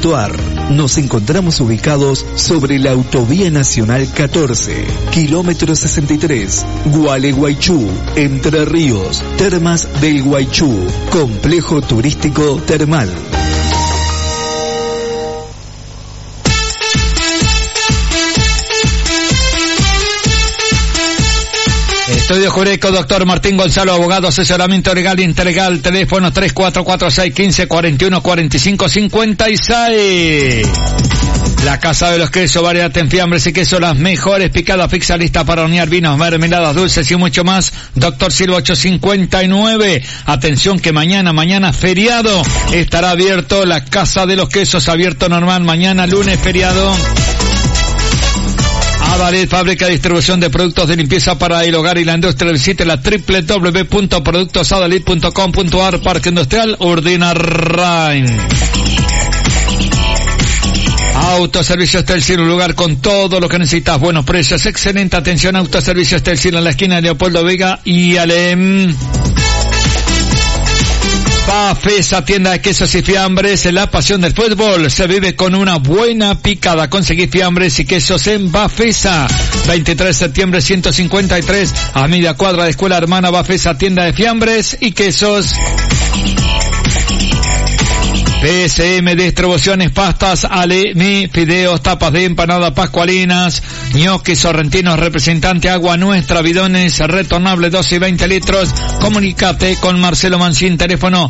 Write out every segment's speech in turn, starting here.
Nos encontramos ubicados sobre la Autovía Nacional 14, kilómetro 63, Gualeguaychú, Entre Ríos, Termas del Guaychú, Complejo Turístico Termal. Estudio Jurídico, doctor Martín Gonzalo, abogado, asesoramiento legal integral, teléfono 344615414556. La Casa de los Quesos, variedad en fiambres y quesos, las mejores picadas, pizza lista para hornear, vinos, mermeladas, dulces y mucho más. Doctor Silva 859. Atención que mañana feriado, estará abierto la Casa de los Quesos, abierto normal, mañana lunes feriado. Adalit, fábrica de distribución de productos de limpieza para el hogar y la industria. Visite la www.productosadalit.com.ar. Parque Industrial Urdinarrain. Autoservicio Estelcil, un lugar con todo lo que necesitas, buenos precios, excelente atención. Autoservicio Estelcil en la esquina de Leopoldo Vega y Alem. Bafesa, tienda de quesos y fiambres. La pasión del fútbol se vive con una buena picada. Conseguí fiambres y quesos en Bafesa. 23 de septiembre 153, a media cuadra de Escuela Hermana Bafesa, tienda de fiambres y quesos. PSM Distribuciones, pastas, alemi, fideos, tapas de empanada, pascualinas, ñoquis sorrentinos, representante Agua Nuestra, bidones retornables 12 y 20 litros. Comunícate con Marcelo Mancín, teléfono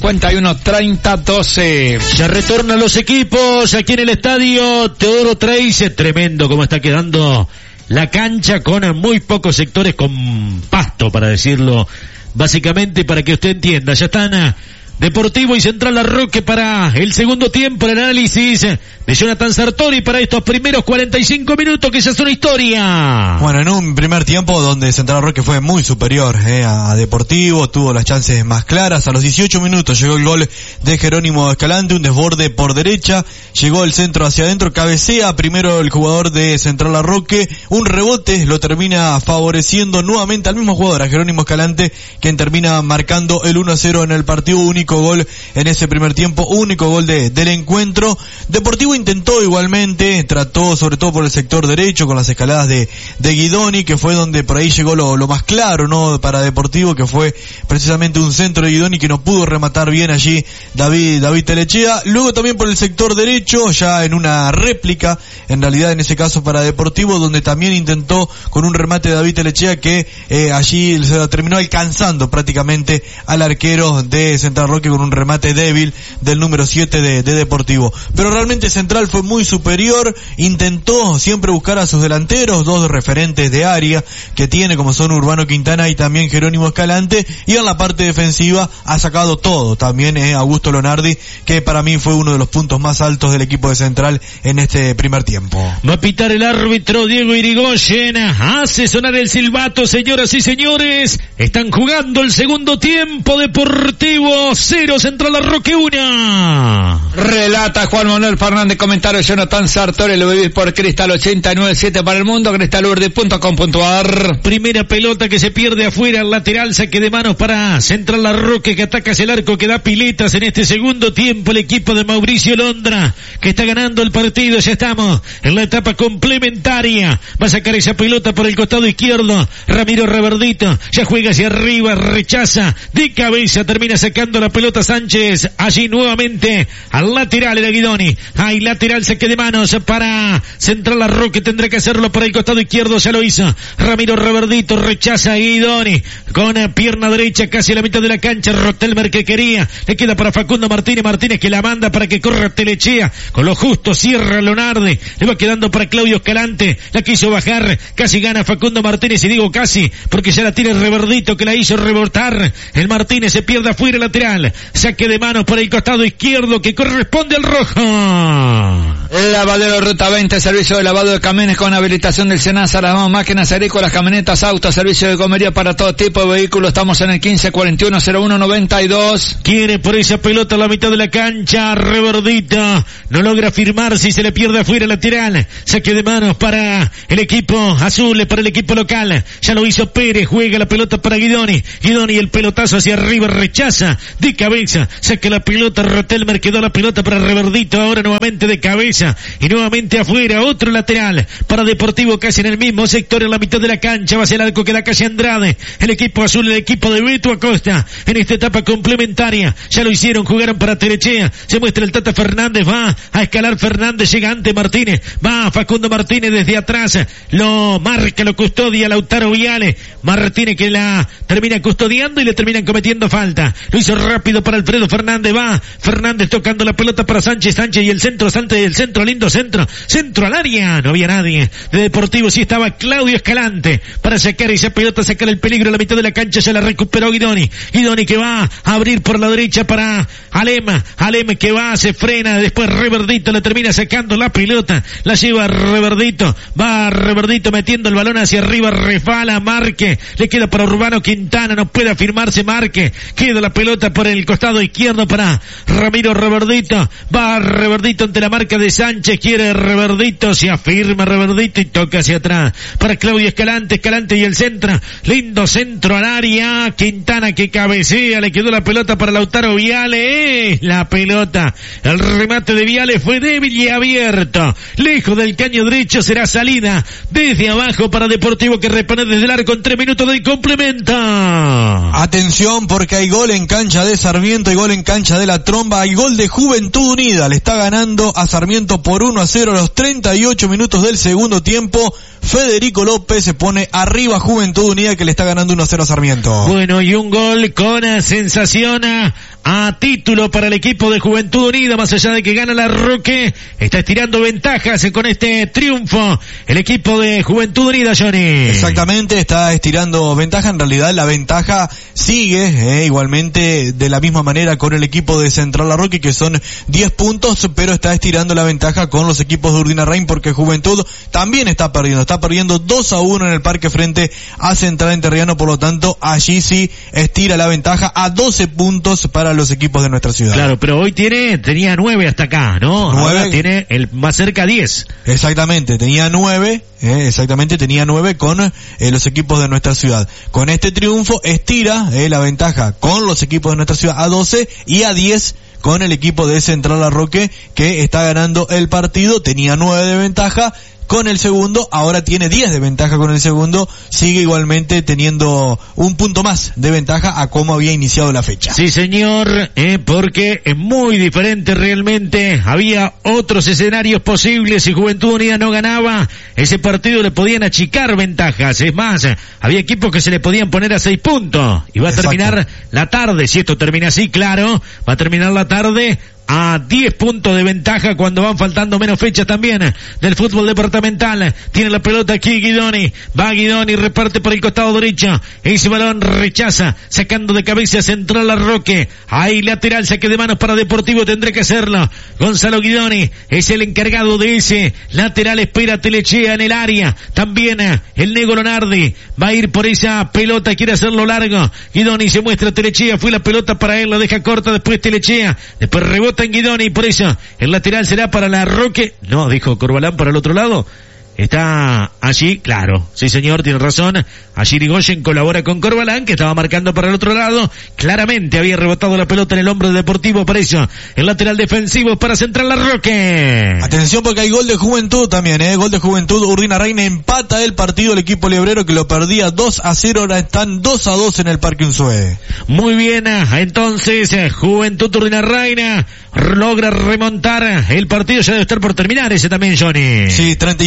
513012. Ya retornan los equipos aquí en el estadio Teodoro Trace. Tremendo como está quedando la cancha, con muy pocos sectores con pasto, para decirlo básicamente, para que usted entienda. Ya están Deportivo y Central Larroque para el segundo tiempo. El análisis de Jonathan Sartori para estos primeros 45 minutos, que ya es una historia. Bueno, en un primer tiempo donde Central Larroque fue muy superior a Deportivo, tuvo las chances más claras. A los 18 minutos llegó el gol de Jerónimo Escalante, un desborde por derecha, llegó el centro hacia adentro, cabecea primero el jugador de Central Larroque, un rebote lo termina favoreciendo nuevamente al mismo jugador, a Jerónimo Escalante, quien termina marcando el 1-0 en el partido. Único gol en ese primer tiempo, único gol del encuentro. Deportivo intentó igualmente, trató sobre todo por el sector derecho con las escaladas de Guidoni, que fue donde por ahí llegó lo más claro, ¿no?, para Deportivo, que fue precisamente un centro de Guidoni que no pudo rematar bien allí David Telechea. Luego también por el sector derecho, ya en una réplica, en realidad en ese caso para Deportivo, donde también intentó con un remate de David Telechea que allí se terminó alcanzando prácticamente al arquero de Central Roque con un remate débil del número 7 de Deportivo. Pero realmente Central fue muy superior, intentó siempre buscar a sus delanteros, dos referentes de área que tiene, como son Urbano Quintana y también Jerónimo Escalante, y en la parte defensiva ha sacado todo, también Augusto Lonardi, que para mí fue uno de los puntos más altos del equipo de Central en este primer tiempo. Va a pitar el árbitro Diego Irigoyen, hace sonar el silbato, señoras y señores, están jugando el segundo tiempo. Deportivo 0, Central Larroque 1. Relata Juan Manuel Fernández, comentario Jonathan Sartori, lo vivís por Cristal 897 para el mundo, cristalurde.com.ar. Primera pelota que se pierde afuera, el lateral, saque de manos para Central Larroque, que ataca hacia el arco, que da piletas en este segundo tiempo el equipo de Mauricio Londra, que está ganando el partido. Ya estamos en la etapa complementaria, va a sacar esa pelota por el costado izquierdo, Ramiro Reverdito, ya juega hacia arriba, rechaza de cabeza, termina sacando la pelota Sánchez, allí nuevamente al lateral era Guidoni, hay lateral, saque de manos para Central Larroque, tendrá que hacerlo por el costado izquierdo, ya lo hizo Ramiro Reverdito, rechaza a Guidoni con pierna derecha casi a la mitad de la cancha, Rotelmer que quería, le queda para Facundo Martínez que la manda para que corra Telechea, con lo justo cierra Leonardi, le va quedando para Claudio Escalante, la quiso bajar, casi gana Facundo Martínez, y digo casi porque ya la tiene Reverdito, que la hizo rebotar, el Martínez se pierde afuera, lateral, saque de manos por el costado izquierdo que corresponde al rojo. Lavadero Ruta 20, servicio de lavado de camiones con habilitación del SENASA, las máquinas agrícolas, camionetas, autos, servicio de comería para todo tipo de vehículos. Estamos en el 1541-0192. Quiere por esa pelota a la mitad de la cancha, Reverdito. No logra firmar si se le pierde afuera lateral. Saque de manos para el equipo azul, para el equipo local. Ya lo hizo Pérez, juega la pelota para Guidoni. Guidoni el pelotazo hacia arriba, rechaza de cabeza. Saca la pelota, Rotelmer quedó la pelota para Reverdito. Ahora nuevamente de cabeza y nuevamente afuera. Otro lateral para Deportivo casi en el mismo sector, en la mitad de la cancha. Va hacia el arco que la calle Andrade. El equipo azul, el equipo de Beto Acosta en esta etapa complementaria. Ya lo hicieron, jugaron para Telechea. Se muestra el Tata Fernández, va a escalar Fernández, llega ante Martínez. Va Facundo Martínez desde atrás. Lo marca, lo custodia Lautaro Viale. Martínez que la termina custodiando y le terminan cometiendo falta. Lo hizo rápido para Alfredo Fernández. Va Fernández tocando la pelota para Sánchez. Sánchez y el centro, lindo centro al área. No había nadie de Deportivo, sí estaba Claudio Escalante para sacar esa pelota, sacar el peligro a la mitad de la cancha. Se la recuperó Guidoni que va a abrir por la derecha para Alema que va, se frena, después Reverdito le termina sacando la pelota, la lleva Reverdito, va Reverdito metiendo el balón hacia arriba, refala Marque, le queda para Urbano Quintana, no puede afirmarse Marque, queda la pelota por el costado izquierdo para Ramiro Reverdito, va Reverdito ante la marca de Sánchez, quiere Reverdito, se afirma Reverdito y toca hacia atrás para Claudio Escalante y el centro, lindo centro al área, Quintana que cabecea, le quedó la pelota para Lautaro Viale, la pelota, el remate de Viale fue débil y abierto, lejos del caño derecho, será salida desde abajo para Deportivo que repone desde el arco en 3 minutos de complemento. Atención porque hay gol en cancha de Sarmiento, hay gol en cancha de La Tromba, hay gol de Juventud Unida, le está ganando a Sarmiento por 1-0 a los 38 minutos del segundo tiempo. Federico López se pone arriba a Juventud Unida que le está ganando 1-0 a Sarmiento. Bueno, y un gol con sensación a título para el equipo de Juventud Unida, más allá de que gana la Roque, está estirando ventajas con este triunfo el equipo de Juventud Unida, Johnny. Exactamente, está estirando ventaja, en realidad la ventaja sigue igualmente de la misma manera con el equipo de Central La Roque, que son 10 puntos, pero está estirando la ventaja con los equipos de Urdinarrain porque Juventud también está perdiendo 2-1 en el parque frente a Central Entrerriano, por lo tanto allí sí estira la ventaja a 12 puntos para los equipos de nuestra ciudad. Claro, pero hoy tenía 9 hasta acá, ¿no? 9. Ahora tiene el más cerca 10. Exactamente, tenía 9 con los equipos de nuestra ciudad. Con este triunfo estira la ventaja con los equipos de nuestra ciudad a 12 y a 10 con el equipo de Central La Roque que está ganando el partido, tenía 9 de ventaja con el segundo, ahora tiene 10 de ventaja con el segundo, sigue igualmente teniendo un punto más de ventaja a cómo había iniciado la fecha. Sí señor, porque es muy diferente realmente, había otros escenarios posibles, si Juventud Unida no ganaba, ese partido le podían achicar ventajas, es más, había equipos que se le podían poner a 6 puntos, y va a terminar la tarde, si esto termina así, claro, va a terminar la tarde a 10 puntos de ventaja cuando van faltando menos fechas también del fútbol departamental. Tiene la pelota aquí Guidoni, va Guidoni, reparte por el costado derecho, ese balón rechaza, sacando de cabeza Central La Roque, ahí lateral, saque de manos para Deportivo, tendrá que hacerlo Gonzalo Guidoni, es el encargado de ese lateral, espera Telechea en el área, también el Nego Lonardi, va a ir por esa pelota, quiere hacerlo largo, Guidoni se muestra Telechea, fue la pelota para él, la deja corta, después Telechea, después rebota en Guidoni, por eso el lateral será para La Roque, no, dijo Corbalán para el otro lado, está allí, claro, sí señor, tiene razón, allí Rigoyen colabora con Corbalán, que estaba marcando para el otro lado, claramente había rebotado la pelota en el hombro de Deportivo, por eso el lateral defensivo para Central La Roque. Atención porque hay gol de Juventud también, gol de Juventud, Urdinarrain empata el partido, el equipo lebrero que lo perdía 2-0, ahora están 2-2 en el Parque Unzué. Muy bien, entonces Juventud Urdinarrain logra remontar el partido, ya debe estar por terminar ese también, Johnny. Sí, 35 minutos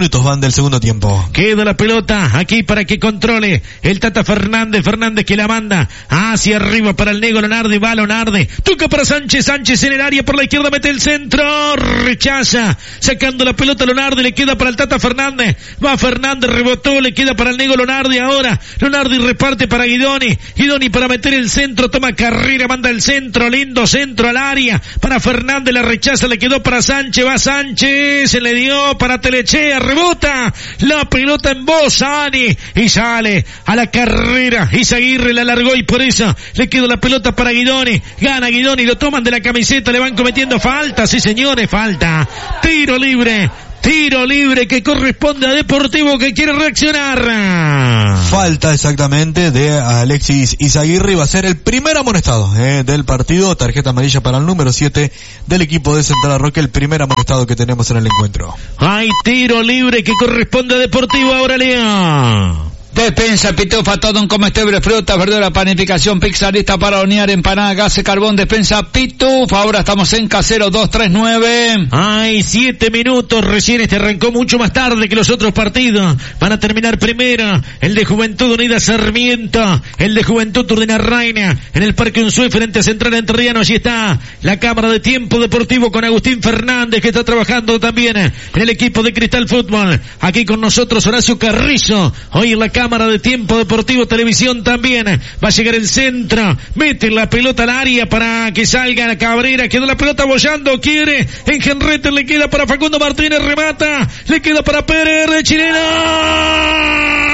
minutos van del segundo tiempo. Queda la pelota aquí para que controle el Tata Fernández. Fernández que la manda hacia arriba para el Nego Lonardi. Va Lonardi. Toca para Sánchez. Sánchez en el área por la izquierda. Mete el centro. Rechaza. Sacando la pelota Lonardi. Le queda para el Tata Fernández. Va Fernández. Rebotó. Le queda para el Nego Lonardi ahora. Lonardi reparte para Guidoni. Guidoni para meter el centro. Toma carrera. Manda el centro. Lindo centro al área. Para Fernández. La rechaza. Le quedó para Sánchez. Va Sánchez. Se le dio para Telechea. Rebota. La pelota en voz. Ani. Y sale a la carrera. Izaguirre la largó y por eso le quedó la pelota para Guidoni. Gana Guidoni. Lo toman de la camiseta. Le van cometiendo falta. Sí, señores. Falta. Tiro libre. Tiro libre que corresponde a Deportivo que quiere reaccionar. Falta exactamente de Alexis Izaguirre. Va a ser el primer amonestado del partido. Tarjeta amarilla para el número 7 del equipo de Central Roque. El primer amonestado que tenemos en el encuentro. Hay tiro libre que corresponde a Deportivo Aurelio. Despensa, Pitufa, todo un comestible, frutas, verduras, panificación, pizza lista para hornear, empanada, gas, carbón, despensa, Pitufa. Ahora estamos en Casero 239. Hay 7 minutos, recién arrancó mucho más tarde que los otros partidos. Van a terminar primero el de Juventud Unida Sarmiento, el de Juventud Turdina Reina, en el Parque Unzué frente a Central Entrerriano. Allí está la cámara de tiempo deportivo con Agustín Fernández, que está trabajando también en el equipo de Cristal Fútbol. Aquí con nosotros Horacio Carrizo, hoy en la cámara de tiempo deportivo televisión también. Va a llegar el centro, mete la pelota al área para que salga la Cabrera. Quedó la pelota bollando, quiere en Henrete, le queda para Facundo Martínez, remata, le queda para Pérez de Chilena.